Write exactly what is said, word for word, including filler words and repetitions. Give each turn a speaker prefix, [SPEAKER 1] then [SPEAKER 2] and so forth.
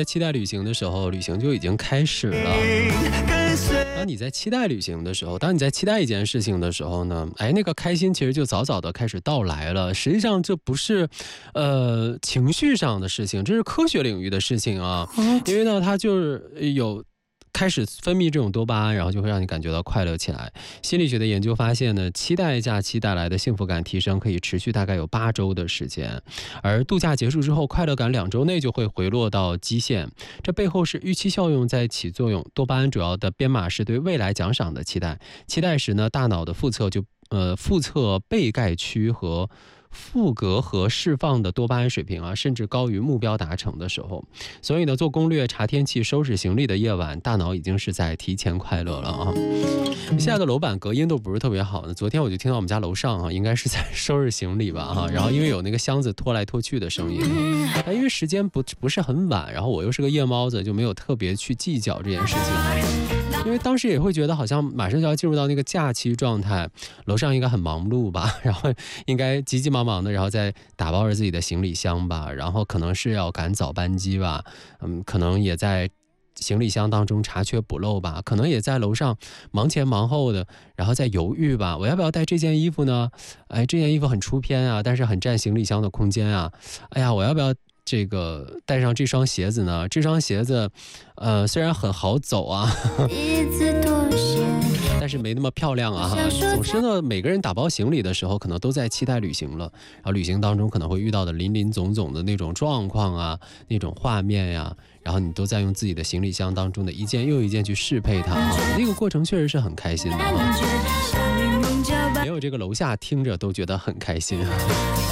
[SPEAKER 1] 在期待旅行的时候，旅行就已经开始了。当你在期待旅行的时候，当你在期待一件事情的时候呢，哎，那个开心其实就早早的开始到来了。实际上这不是呃情绪上的事情，这是科学领域的事情啊。因为呢，它就是有开始分泌这种多巴胺，然后就会让你感觉到快乐起来。心理学的研究发现呢，期待假期带来的幸福感提升可以持续大概有八周的时间，而度假结束之后，快乐感两周内就会回落到基线。这背后是预期效用在起作用。多巴胺主要的编码是对未来奖赏的期待，期待时呢，大脑的腹侧就呃腹侧背盖区和副隔核释放的多巴胺水平啊，甚至高于目标达成的时候。所以呢，做攻略、查天气、收拾行李的夜晚，大脑已经是在提前快乐了啊。现在的楼板隔音都不是特别好的，昨天我就听到我们家楼上啊，应该是在收拾行李吧哈，然后因为有那个箱子拖来拖去的声音，但因为时间不不是很晚，然后我又是个夜猫子，就没有特别去计较这件事情。因为当时也会觉得好像马上就要进入到那个假期状态，楼上应该很忙碌吧，然后应该急急忙忙的，然后再打包着自己的行李箱吧，然后可能是要赶早班机吧，嗯，可能也在行李箱当中查缺补漏吧，可能也在楼上忙前忙后的，然后在犹豫吧，我要不要带这件衣服呢？哎，这件衣服很出片啊，但是很占行李箱的空间啊。哎呀，我要不要这个带上这双鞋子呢？这双鞋子呃虽然很好走啊，但是没那么漂亮啊。总之呢，每个人打包行李的时候可能都在期待旅行了，然后旅行当中可能会遇到的林林总总的那种状况啊，那种画面呀，然后你都在用自己的行李箱当中的一件又一件去适配它啊，那个过程确实是很开心的啊。没有这个楼下听着都觉得很开心啊。